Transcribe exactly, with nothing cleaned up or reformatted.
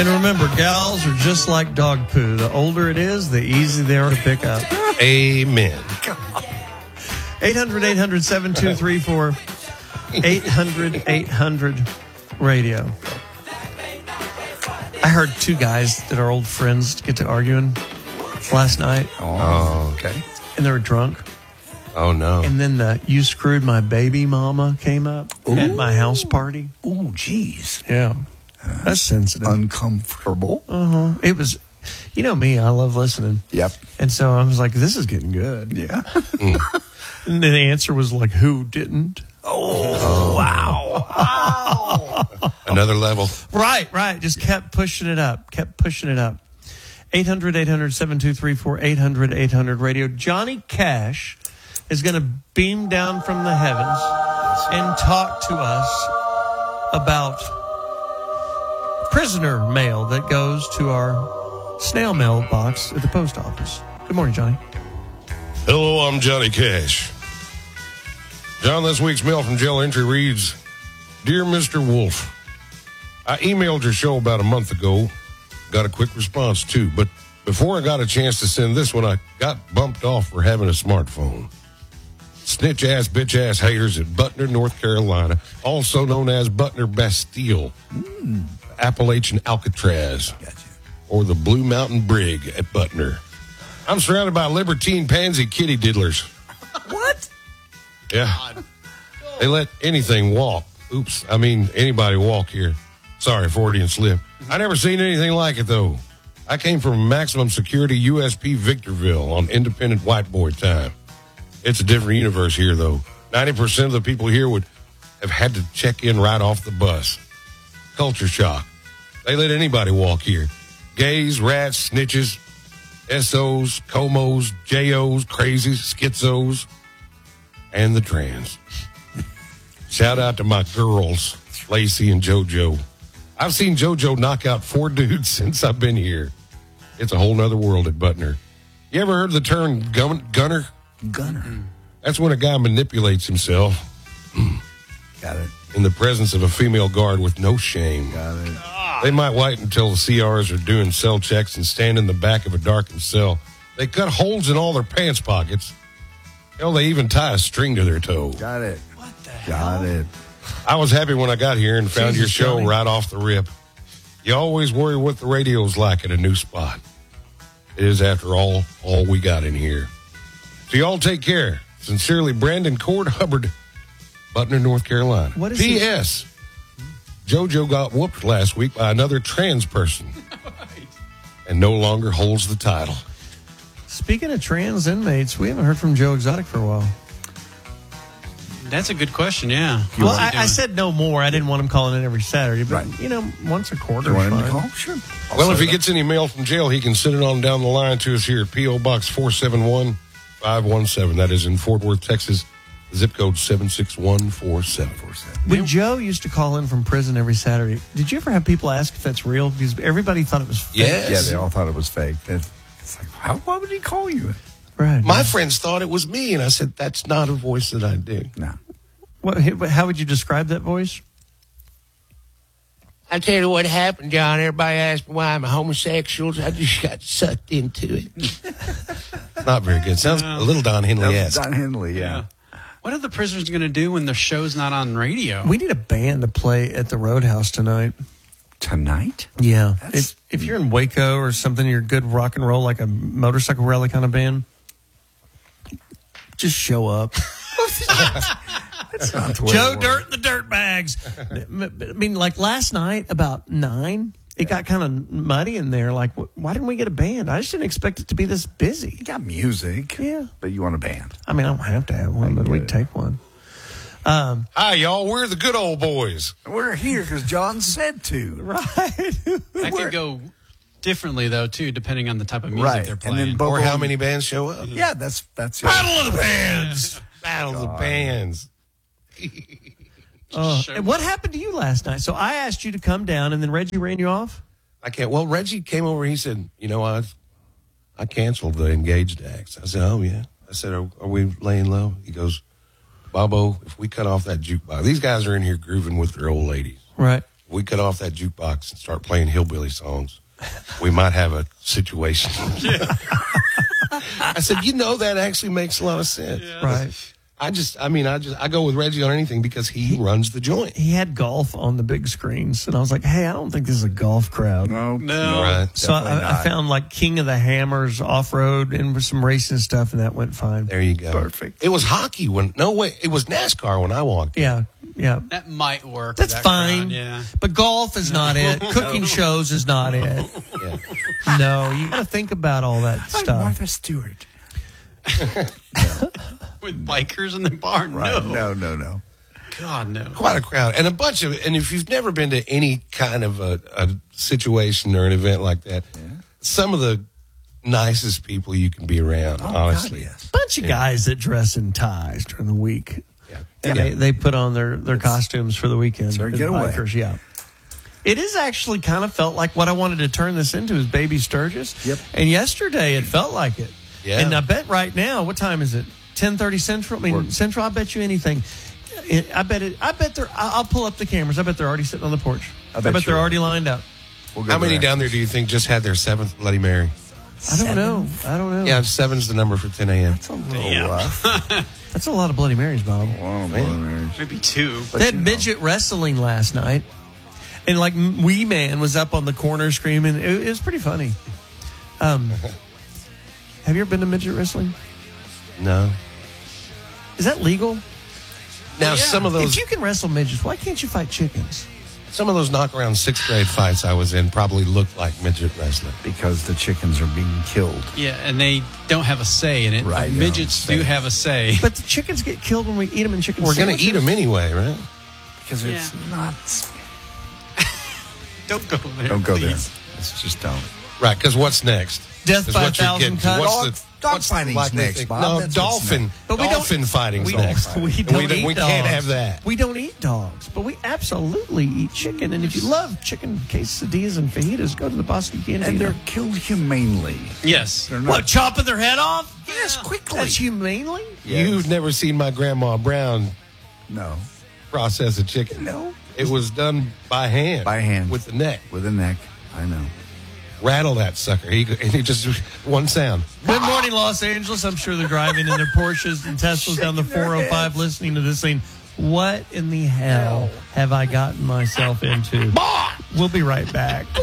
And remember, gals are just like dog poo. The older it is, the easier they are to pick up. Amen. eight hundred, eight hundred, seven two three four. eight hundred, eight hundred, radio. I heard two guys that are old friends get to arguing last night. Oh, okay. And they were drunk. Oh, no. And then the "you screwed my baby mama" came up Ooh. At my house party. Oh, geez. Yeah. That's, That's sensitive. Uncomfortable. Uh-huh. It was, you know me, I love listening. Yep. And so I was like, this is getting good. Yeah. And then the answer was like, who didn't? Oh, oh. Wow. Wow. Another level. Right, right. Just kept pushing it up. Kept pushing it up. eight hundred, eight hundred, seven two three four, eight hundred, eight hundred, radio. Johnny Cash is going to beam down from the heavens and talk to us about prisoner mail that goes to our snail mail box at the post office. Good morning, Johnny. Hello, I'm Johnny Cash. John, this week's mail from jail entry reads, Dear Mister Wolf, I emailed your show about a month ago. Got a quick response, too. But before I got a chance to send this one, I got bumped off for having a smartphone. Snitch-ass, bitch-ass haters at Butner, North Carolina, also known as Butner Bastille, mm. Appalachian Alcatraz, gotcha. Or the Blue Mountain Brig at Butner. I'm surrounded by libertine pansy kitty diddlers. What? Yeah. They let anything walk. Oops, I mean anybody walk here. Sorry, Freudian slip. I never seen anything like it, though. I came from maximum security U S P Victorville on independent white boy time. It's a different universe here, though. ninety percent of the people here would have had to check in right off the bus. Culture shock. They let anybody walk here. Gays, rats, snitches, S Os, comos, J Os, crazies, schizos, and the trans. Shout out to my girls, Lacey and JoJo. I've seen JoJo knock out four dudes since I've been here. It's a whole nother world at Butner. You ever heard the term gun- gunner? Gunner. That's when a guy manipulates himself. Got it. In the presence of a female guard with no shame. Got it. They might wait until the C Rs are doing cell checks and stand in the back of a darkened cell. They cut holes in all their pants pockets. Hell, they even tie a string to their toe. Got it. What the Got hell? it. I was happy when I got here and found Jesus, your show Johnny. right off the rip. You always worry what the radio's like at a new spot. It is, after all, all we got in here. So y'all take care. Sincerely, Brandon Cord Hubbard, Butner, North Carolina. What is P S JoJo got whooped last week by another trans person and no longer holds the title. Speaking of trans inmates, we haven't heard from Joe Exotic for a while. That's a good question, yeah. Well, I, I said no more. I didn't want him calling in every Saturday, but, right. you know, once a quarter. Do you want is him to fine. call? Sure. I'll Well, if set he it gets any mail from jail, he can send it on down the line to us here at P O. Box four seven one, five one seven. That is in Fort Worth, Texas. Zip code seven six one four seven. When Joe used to call in from prison every Saturday, did you ever have people ask if that's real? Because everybody thought it was fake. Yes. Yeah, they all thought it was fake. It's, it's like, how, why would he call you? Right. My yeah. friends thought it was me, and I said, that's not a voice that I do. No. What, how would you describe that voice? I tell you what happened, John. Everybody asked me why I'm a homosexual. I just got sucked into it. Not very good. Sounds a little Don Henley-esque. Don Henley, yeah. Yeah. What are the prisoners going to do when the show's not on radio? We need a band to play at the Roadhouse tonight. Tonight? Yeah. That's- If, if you're in Waco or something, you're good rock and roll, like a motorcycle rally kind of band, just show up. That's not the way Joe it works. Dirt and the Dirt Bags. I mean, like last night about nine, it got kind of muddy in there. Like, wh- why didn't we get a band? I just didn't expect it to be this busy. You got music. Yeah. But you want a band. I mean, I don't have to have one, but get we'd it. take one. Um, Hi, y'all. We're the good old boys. We're here because John said to. right. That could go differently, though, too, depending on the type of music Right. they're And playing. then Bobo- Or how many bands show up. Yeah, that's that's Battle of the Bands. Battle of the Bands. Uh, Sure. and what happened to you last night? So I asked you to come down, and then Reggie ran you off? I can't. Well, Reggie came over. He said, you know, I I canceled the engaged acts. I said, oh, yeah. I said, are, are we laying low? He goes, Bobo, if we cut off that jukebox, these guys are in here grooving with their old ladies. Right. we cut off that jukebox and start playing hillbilly songs, we might have a situation. I said, you know, that actually makes a lot of sense. Yeah. Right. I just, I mean, I just, I go with Reggie on anything because he runs the joint. He had golf on the big screens, and I was like, hey, I don't think this is a golf crowd. No, No. Right. So I, definitely I not. found like King of the Hammers off road and with some racing stuff, and that went fine. There you go. Perfect. It was hockey when, no way, it was NASCAR when I walked. Yeah, yeah. That might work. That's with that fine. crowd, yeah. But golf is not it. Cooking shows is not it. Yeah. No, you got to think about all that I'm stuff. Martha Stewart. With bikers in the barn. Right. No. No, no, no. God, no. Quite a crowd. And a bunch of, and if you've never been to any kind of a, a situation or an event like that, some of the nicest people you can be around, honestly. God, yes. Bunch of guys that dress in ties during the week. Yeah. And Yeah. they, they put on their, their costumes for the weekend. their The getaway. bikers, yeah. It is actually kind of felt like what I wanted to turn this into is Baby Sturgis. Yep. And yesterday it felt like it. Yeah. And I bet right now, what time is it? ten thirty Central? I mean, We're- Central, I bet you anything. It, I bet it. I bet they're, I- I'll pull up the cameras. I bet they're already sitting on the porch. I I bet bet, they're you're already lined up. We'll go How many there. down there do you think just had their seventh Bloody Mary? I don't know. I don't know. Yeah, seven's the number for ten a.m. It's a little rough. That's a lot of Bloody Marys, Bob. Well, well, Maybe two. but They had you know. midget wrestling last night, and like Wee Man was up on the corner screaming. It, it was pretty funny. Um, have you ever been to midget wrestling? No. Is that legal? Now, yeah. some of those If you can wrestle midgets, why can't you fight chickens? some of those knock around sixth grade fights I was in probably looked like midget wrestling. Because the chickens are being killed. Yeah, and they don't have a say in it. Right, But yeah, midgets say. do have a say. But the chickens get killed when we eat them in chicken We're going to sandwiches. eat them anyway, right? Because it's Yeah. not. Don't go there. Don't go there. please. It's just don't. Right, because what's next? Death Is by what a you're thousand getting to. cuts. What's Dog- the- dog what's the fighting's likely next, thing? Bob. No, That's what's dolphin. next. But we don't- dolphin fighting's we next. don't- We And don't we, eat we dogs. can't have that. We don't eat dogs, but we absolutely eat chicken. And if you love chicken quesadillas and fajitas, go to the Boston Cantina. And they're killed humanely. Yes. They're not. what, chopping their head off? Yes, quickly. That's humanely? Yes. You've never seen my grandma Brown No. process a chicken. No. It was done by hand. By hand. With the neck. With a neck. I know. Rattle that sucker. He, and he just, one sound. Good morning, Los Angeles. I'm sure they're driving in their Porsches and Teslas down the Shaking their four oh five heads. listening to this thing. What in the hell have I gotten myself into? We'll be right back.